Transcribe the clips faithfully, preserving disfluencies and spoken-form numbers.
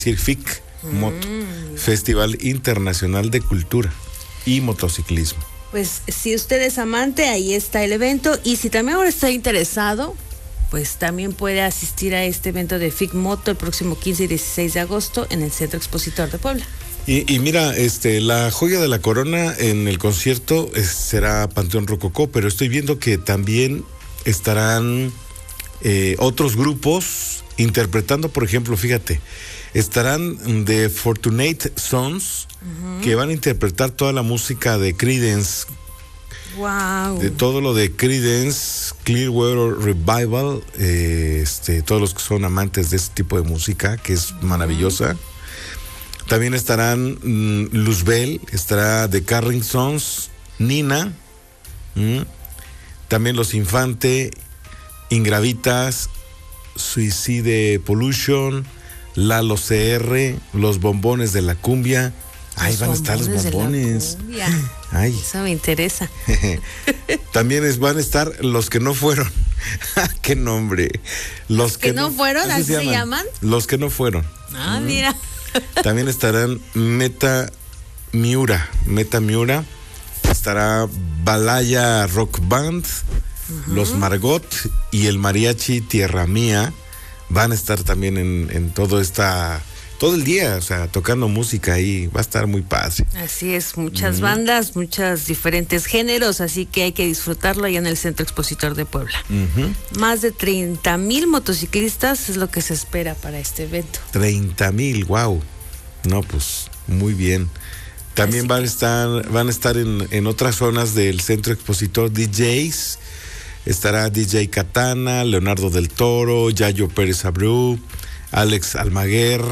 decir F I C Moto, mm. Festival Internacional de Cultura y Motociclismo. Pues si usted es amante, ahí está el evento, y si también ahora está interesado, pues también puede asistir a este evento de F I C Moto el próximo quince y dieciséis de agosto en el Centro Expositor de Puebla. Y, y mira, este, la joya de la corona en el concierto es, será Panteón Rococó, pero estoy viendo que también estarán eh, otros grupos interpretando, por ejemplo, fíjate, estarán The Fortunate Sons, uh-huh. que van a interpretar toda la música de Creedence. Wow. De todo lo de Creedence, Clearwater Revival, eh, este, todos los que son amantes de este tipo de música, que es uh-huh. maravillosa. También estarán mm, Luzbel, estará The Carringsons, Nina, mm, también Los Infante, Ingravitas, Suicide Pollution, Lalo C R, Los Bombones de la Cumbia. Ahí van a estar los bombones. Ay. Eso me interesa. También es, van a estar los que no fueron. ¡Qué nombre! Los que, que no, no fueron, ¿así se llaman? se llaman? Los que no fueron. Ah, mm. mira. También estarán Meta Miura. Meta Miura. Estará Balaya Rock Band, uh-huh. Los Margot y el Mariachi Tierra Mía. Van a estar también en, en todo esta, todo el día, o sea, tocando música ahí, va a estar muy padre. Así es, muchas uh-huh. bandas, muchos diferentes géneros, así que hay que disfrutarlo allá en el Centro Expositor de Puebla. Uh-huh. Más de treinta mil motociclistas es lo que se espera para este evento. treinta mil, wow. No, pues, muy bien. También van a estar, van a estar en, en otras zonas del Centro Expositor D Js. Estará D J Katana, Leonardo del Toro, Yayo Pérez Abreu, Alex Almaguer,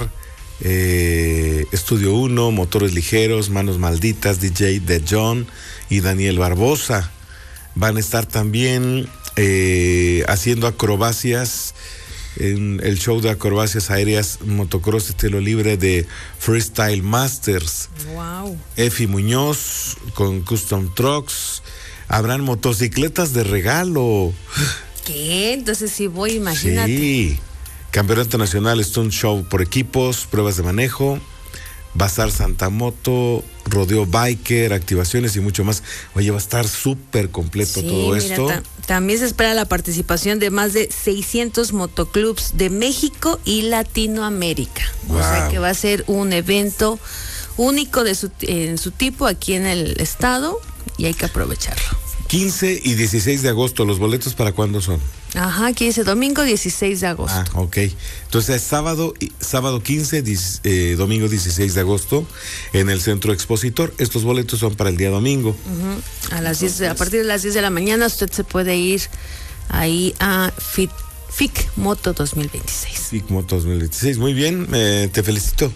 eh, Estudio uno, Motores Ligeros, Manos Malditas, D J De John y Daniel Barbosa. Van a estar también eh, haciendo acrobacias en el show de acrobacias aéreas motocross estilo libre de Freestyle Masters. Wow. Efi Muñoz con Custom Trucks. Habrán motocicletas de regalo. ¿Qué? Entonces sí voy, imagínate. Sí. Campeonato Nacional Stunt Show por equipos, pruebas de manejo, Bazar Santa Moto, Rodeo Biker, activaciones y mucho más. Oye, va a estar súper completo sí, todo mira, esto. Ta- también se espera la participación de más de seiscientos motoclubs de México y Latinoamérica. Wow. O sea que va a ser un evento único de su, en su tipo aquí en el estado y hay que aprovecharlo. quince y dieciséis de agosto, ¿los boletos para cuándo son? Ajá, aquí dice domingo dieciséis de agosto. Ah, ok. Entonces es sábado, sábado quince, diez, eh, domingo dieciséis de agosto en el Centro Expositor. Estos boletos son para el día domingo. Uh-huh. A las diez, a partir de las diez de la mañana usted se puede ir ahí a F I C Moto dos mil veintiséis. F I C Moto dos mil veintiséis, muy bien, eh, te felicito.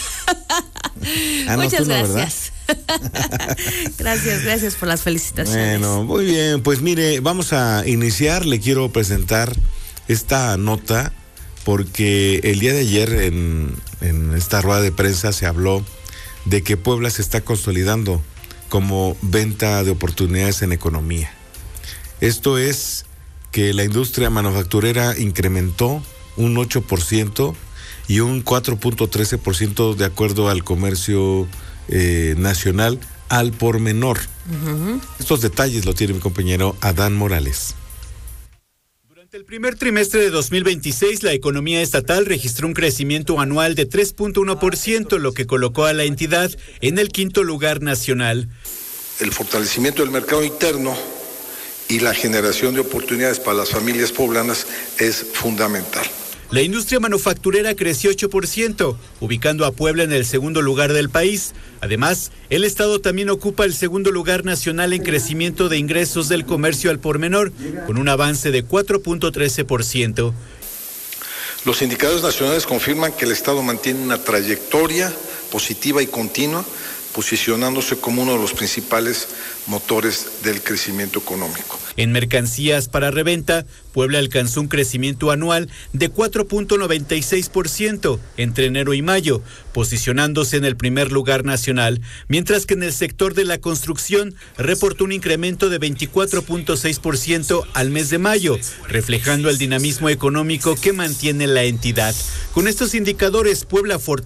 ah, no, Muchas no, gracias. gracias, gracias por las felicitaciones. Bueno, muy bien, pues mire, vamos a iniciar, le quiero presentar esta nota porque el día de ayer en, en esta rueda de prensa se habló de que Puebla se está consolidando como venta de oportunidades en economía. Esto es que la industria manufacturera incrementó un ocho por ciento y un cuatro punto trece por ciento de acuerdo al comercio eh, nacional al por menor. Uh-huh. Estos detalles lo tiene mi compañero Adán Morales. Durante el primer trimestre de dos mil veintiséis, la economía estatal registró un crecimiento anual de tres punto uno por ciento, lo que colocó a la entidad en el quinto lugar nacional. El fortalecimiento del mercado interno y la generación de oportunidades para las familias poblanas es fundamental. La industria manufacturera creció ocho por ciento, ubicando a Puebla en el segundo lugar del país. Además, el estado también ocupa el segundo lugar nacional en crecimiento de ingresos del comercio al por menor, con un avance de cuatro punto trece por ciento. Los indicadores nacionales confirman que el estado mantiene una trayectoria positiva y continua, posicionándose como uno de los principales motores del crecimiento económico. En mercancías para reventa, Puebla alcanzó un crecimiento anual de cuatro punto noventa y seis por ciento entre enero y mayo, posicionándose en el primer lugar nacional, mientras que en el sector de la construcción reportó un incremento de veinticuatro punto seis por ciento al mes de mayo, reflejando el dinamismo económico que mantiene la entidad. Con estos indicadores, Puebla fortalece